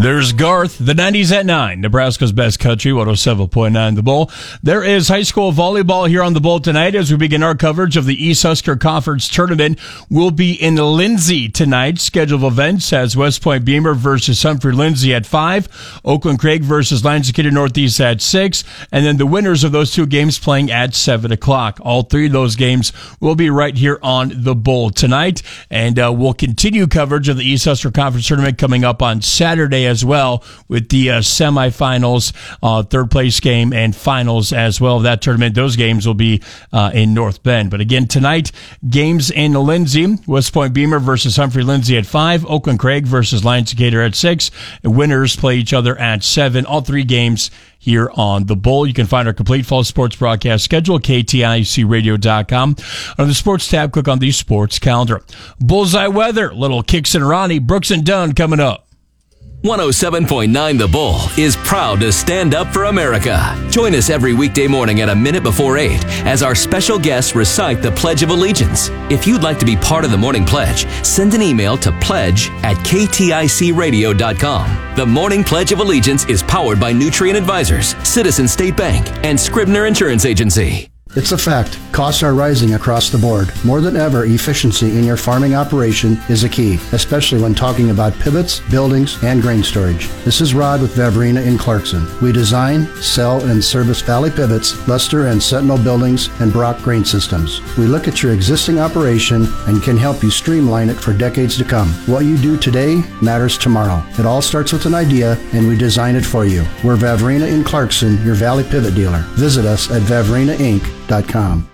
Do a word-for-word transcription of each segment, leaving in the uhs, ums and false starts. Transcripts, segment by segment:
There's Garth, the nineties at nine, Nebraska's best country, one oh seven point nine The Bull. There is high school volleyball here on The Bull tonight as we begin our coverage of the East Husker Conference Tournament. We'll be in Lindsay tonight. Schedule of events has West Point Beamer versus Humphrey Lindsay at five, Oakland Craig versus Lions Decatur Northeast at six, and then the winners of those two games playing at seven o'clock. All three of those games will be right here on The Bull tonight, and uh, we'll continue coverage of the East Husker Conference Tournament coming up on Saturday as well, with the uh, semifinals, uh, third place game, and finals as well of that tournament. Those games will be uh, in North Bend. But again, tonight, games in Lindsay. West Point Beamer versus Humphrey Lindsay at five, Oakland Craig versus Lions Decatur at six. And winners play each other at seven. All three games here on The Bull. You can find our complete fall sports broadcast schedule at K T I C radio dot com. On the sports tab, click on the sports calendar. Bullseye weather, little Kicks and Ronnie, Brooks and Dunn coming up. one oh seven point nine The Bull is proud to stand up for America. Join us every weekday morning at a minute before eight as our special guests recite the Pledge of Allegiance. If you'd like to be part of the morning pledge, send an email to pledge at K T I C radio dot com. The Morning Pledge of Allegiance is powered by Nutrient Advisors, Citizen State Bank, and Scribner Insurance Agency. It's a fact. Costs are rising across the board. More than ever, efficiency in your farming operation is a key, especially when talking about pivots, buildings, and grain storage. This is Rod with Vavrina in Clarkson. We design, sell, and service Valley Pivots, Luster and Sentinel buildings, and Brock grain systems. We look at your existing operation and can help you streamline it for decades to come. What you do today matters tomorrow. It all starts with an idea, and we design it for you. We're Vavrina in Clarkson, your Valley Pivot dealer. Visit us at vavrina inc dot com.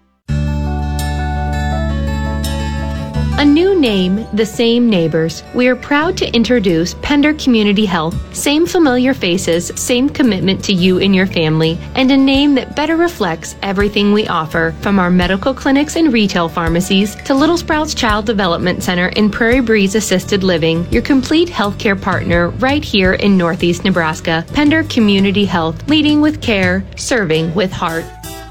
A new name, the same neighbors. We are proud to introduce Pender Community Health. Same familiar faces, same commitment to you and your family, and a name that better reflects everything we offer, from our medical clinics and retail pharmacies to Little Sprouts Child Development Center and Prairie Breeze Assisted Living, your complete healthcare partner right here in Northeast Nebraska. Pender Community Health, leading with care, serving with heart.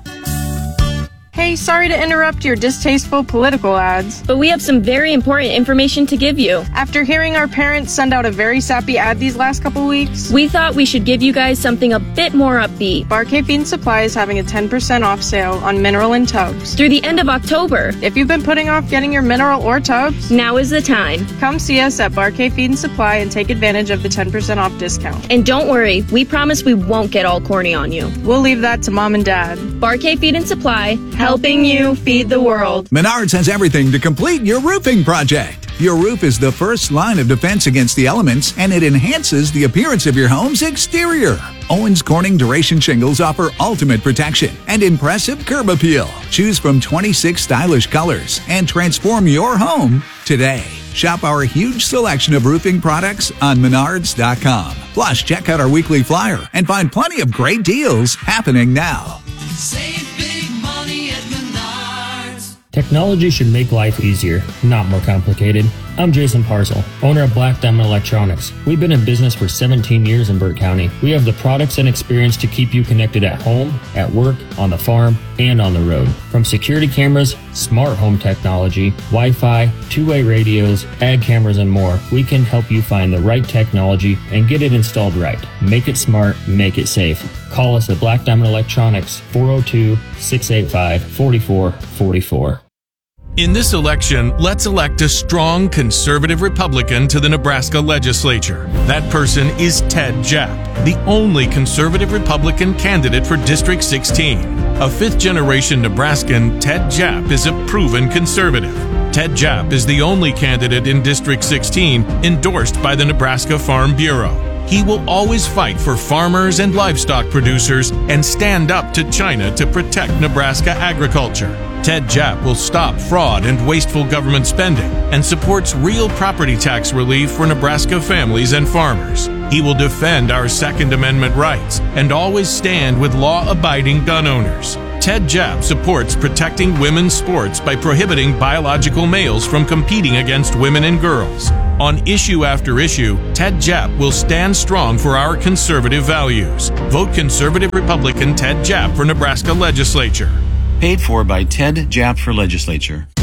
Hey, sorry to interrupt your distasteful political ads, but we have some very important information to give you. After hearing our parents send out a very sappy ad these last couple weeks, we thought we should give you guys something a bit more upbeat. Barkay Feed and Supply is having a ten percent off sale on mineral and tubs through the end of October. If you've been putting off getting your mineral or tubs, now is the time. Come see us at Barkay Feed and Supply and take advantage of the ten percent off discount. And don't worry, we promise we won't get all corny on you. We'll leave that to Mom and Dad. Barkay Feed and Supply, helping you feed the world. Menards has everything to complete your roofing project. Your roof is the first line of defense against the elements, and it enhances the appearance of your home's exterior. Owens Corning Duration Shingles offer ultimate protection and impressive curb appeal. Choose from twenty-six stylish colors and transform your home today. Shop our huge selection of roofing products on menards dot com. Plus, check out our weekly flyer and find plenty of great deals happening now. Save big money at Menards. Technology should make life easier, not more complicated. I'm Jason Parcel, owner of Black Diamond Electronics. We've been in business for seventeen years in Burt County. We have the products and experience to keep you connected at home, at work, on the farm, and on the road. From security cameras, smart home technology, Wi-Fi, two-way radios, ag cameras, and more, we can help you find the right technology and get it installed right. Make it smart, make it safe. Call us at Black Diamond Electronics, four oh two, six eight five, four four four four. In this election, let's elect a strong conservative Republican to the Nebraska legislature. That person is Ted Japp, the only conservative Republican candidate for District sixteen. A fifth-generation Nebraskan, Ted Japp is a proven conservative. Ted Japp is the only candidate in District sixteen endorsed by the Nebraska Farm Bureau. He will always fight for farmers and livestock producers and stand up to China to protect Nebraska agriculture. Ted Japp will stop fraud and wasteful government spending and supports real property tax relief for Nebraska families and farmers. He will defend our Second Amendment rights and always stand with law-abiding gun owners. Ted Japp supports protecting women's sports by prohibiting biological males from competing against women and girls. On issue after issue, Ted Japp will stand strong for our conservative values. Vote Conservative Republican Ted Japp for Nebraska Legislature. Paid for by Ted Japp for Legislature.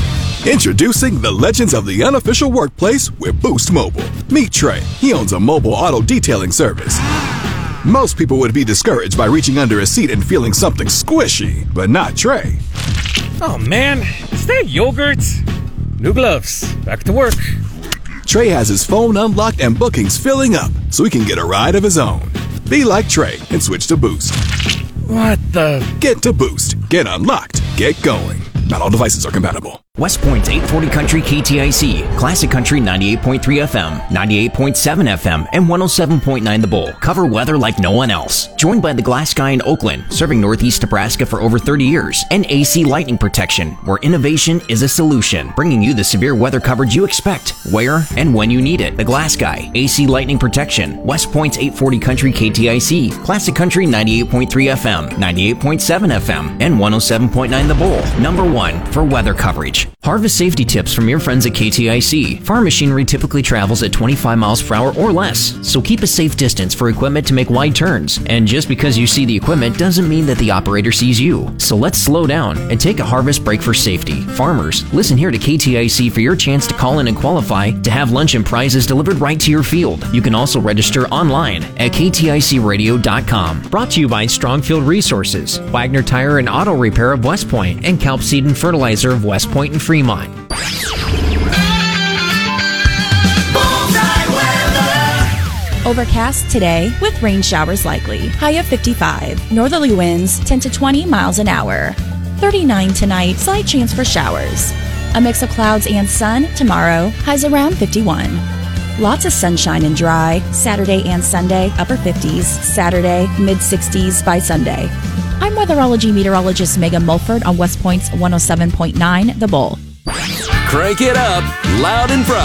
Introducing the legends of the unofficial workplace with Boost Mobile. Meet Trey. He owns a mobile auto detailing service. Most people would be discouraged by reaching under a seat and feeling something squishy, but not Trey. Oh man, is that yogurt? New gloves. Back to work. Trey has his phone unlocked and bookings filling up, so he can get a ride of his own. Be like Trey and switch to Boost. What the? Get to Boost. Get unlocked. Get going. Not all devices are compatible. West Point's eight forty Country K T I C, Classic Country ninety-eight point three F M, ninety-eight point seven F M, and one oh seven point nine The Bull cover weather like no one else. Joined by the Glass Guy in Oakland, serving Northeast Nebraska for over thirty years, and A C Lightning Protection, where innovation is a solution, bringing you the severe weather coverage you expect, where and when you need it. The Glass Guy, A C Lightning Protection, West Point's eight forty Country K T I C, Classic Country ninety-eight point three F M, ninety-eight point seven F M, and one oh seven point nine The Bull. Number one for weather coverage. Harvest safety tips from your friends at K T I C. Farm machinery typically travels at twenty-five miles per hour or less, so keep a safe distance for equipment to make wide turns. And just because you see the equipment doesn't mean that the operator sees you. So let's slow down and take a harvest break for safety. Farmers, listen here to K T I C for your chance to call in and qualify to have lunch and prizes delivered right to your field. You can also register online at K T I C radio dot com. Brought to you by Strongfield Resources, Wagner Tire and Auto Repair of West Point, and Kelp Seed and Fertilizer of West Point and Fremont. Overcast today with rain showers likely. High of fifty-five. Northerly winds ten to twenty miles an hour. thirty-nine tonight. Slight chance for showers. A mix of clouds and sun tomorrow. Highs around fifty-one. Lots of sunshine and dry. Saturday and Sunday. Upper fifties. Saturday. Mid sixties by Sunday. I'm weatherology meteorologist Megan Mulford on West Point's one oh seven point nine The Bull. Crank it up, loud and proud.